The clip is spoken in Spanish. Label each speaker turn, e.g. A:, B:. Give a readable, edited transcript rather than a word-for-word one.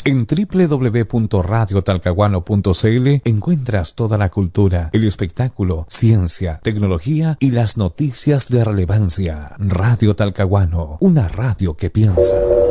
A: En www.radiotalcahuano.cl encuentras toda la cultura, el espectáculo, ciencia, tecnología y las noticias de relevancia. Radio Talcahuano, una radio que piensa.